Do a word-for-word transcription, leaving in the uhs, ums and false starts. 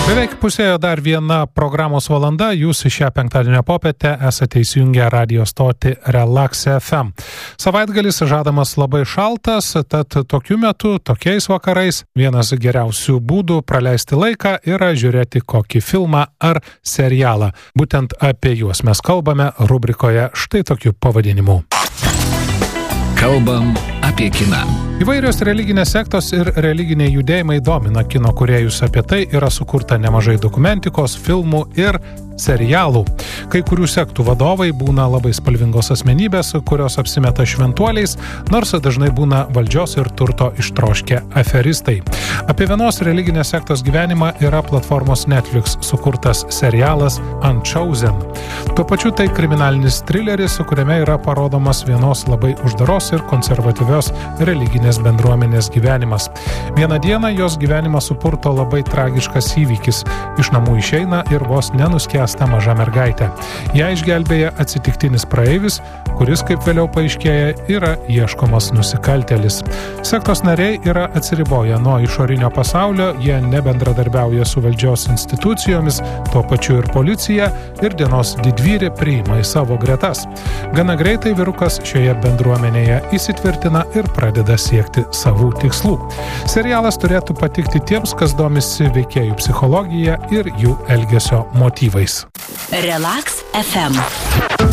Beveik pusėjo dar viena programos valanda, jūs šią penktadienio popietę esate įsijungę radio stotį Relax F M. Savaitgalis žadamas labai šaltas, tad tokiu metu, tokiais vakarais, vienas geriausių būdų praleisti laiką yra žiūrėti kokį filmą ar serialą. Būtent apie juos mes kalbame rubrikoje štai tokiu pavadinimu. Kalbam apie kiną. Įvairios religinės sektos ir religiniai judėjimai domina kino kūrėjus. Apie tai yra sukurta nemažai dokumentikos, filmų ir serialų. Kai kurių sektų vadovai būna labai spalvingos asmenybės, kurios apsimeta šventuoliais, nors dažnai būna valdžios ir turto ištroškę aferistai. Apie vienos religinės sektos gyvenimą yra platformos Netflix sukurtas serialas Unchosen. Tuo pačiu tai kriminalinis trileris, kuriame yra parodomas vienos labai uždaros ir konservatyvios religinės bendruomenės gyvenimas. Vieną dieną jos gyvenimą supurto labai tragiškas įvykis. Iš namų išeina ir vos nenuskęsta maža mergaitė. Ją išgelbėja atsitiktinis praeivis, kuris, kaip vėliau paaiškėja, yra ieškomas nusikaltėlis. Sektos nariai yra atsiriboję nuo išorinio pasaulio, jie nebendradarbiauja su valdžios institucijomis, tuo pačiu ir policija, ir dienos didvyrė priima į savo gretas. Gana greitai vyrukas šioje bendruomenėje įsitvirtina ir pradeda siekti savų tikslų. Serialas turėtų patikti tiems, kas domisi veikėjų psichologija ir jų elgesio motyvais. Relax F M.